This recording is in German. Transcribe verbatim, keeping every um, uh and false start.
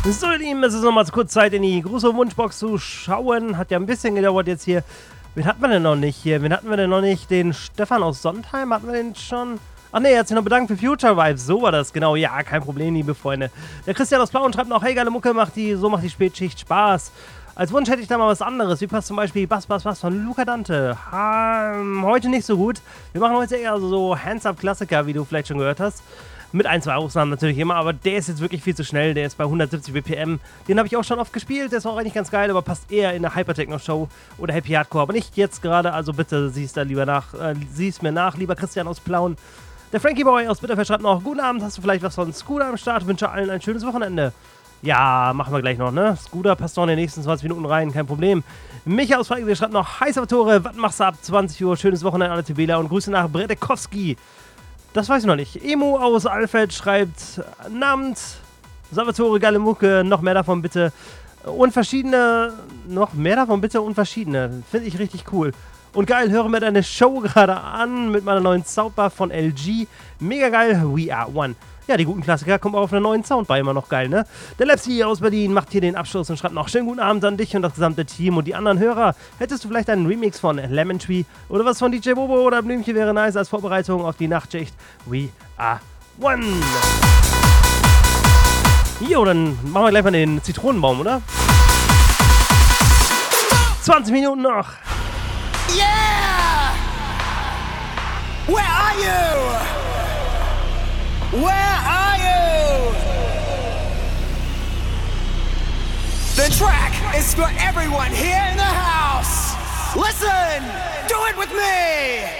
So, ihr Lieben, es ist nochmal kurz Zeit, in die große Wunschbox zu schauen. Hat ja ein bisschen gedauert jetzt hier. Wen hatten wir denn noch nicht hier? Wen hatten wir denn noch nicht? Den Stefan aus Sondheim? Hatten wir den schon? Ach ne, er hat sich noch bedankt für Future Vibes. So war das, genau. Ja, kein Problem, liebe Freunde. Der Christian aus Plauen schreibt noch, hey, geile Mucke, macht die, so macht die Spätschicht Spaß. Als Wunsch hätte ich da mal was anderes. Wie passt zum Beispiel Bass, Bass, Bass von Luca Dante? Ha, heute nicht so gut. Wir machen heute eher so Hands-Up-Klassiker, wie du vielleicht schon gehört hast. Mit ein, zwei Ausnahmen natürlich immer, aber der ist jetzt wirklich viel zu schnell. Der ist bei hundertsiebzig B P M. Den habe ich auch schon oft gespielt. Der ist auch eigentlich ganz geil, aber passt eher in eine Hypertechno-Show oder Happy Hardcore. Aber nicht jetzt gerade, also bitte siehst da lieber nach, äh, siehst mir nach, lieber Christian aus Plauen. Der Frankie Boy aus Bitterfeld schreibt noch, guten Abend, hast du vielleicht was von Scooter am Start? Wünsche allen ein schönes Wochenende. Ja, machen wir gleich noch, ne? Scooter passt noch in den nächsten zwanzig Minuten rein, kein Problem. Micha aus Frankfurt schreibt noch, heiß auf Tore, was machst du ab zwanzig Uhr? Schönes Wochenende an alle Tibela und Grüße nach Bredekowski. Das weiß ich noch nicht. Emo aus Alfeld schreibt, namens Salvatore, geile Mucke, noch mehr davon bitte. Und verschiedene, noch mehr davon bitte und verschiedene. Finde ich richtig cool. Und geil, höre mir deine Show gerade an mit meiner neuen Soundbar von L G. Mega geil, We Are One. Ja, die guten Klassiker kommen auch auf einer neuen Soundbar, immer noch geil, ne? Der Lepsi aus Berlin macht hier den Abschluss und schreibt noch, schönen guten Abend an dich und das gesamte Team und die anderen Hörer. Hättest du vielleicht einen Remix von Lemon Tree oder was von D J Bobo oder Blümchen wäre nice als Vorbereitung auf die Nachtschicht. We Are One. Jo, dann machen wir gleich mal den Zitronenbaum, oder? zwanzig Minuten noch. Yeah! Where are you? Where are you? The track is for everyone here in the house. Listen, do it with me.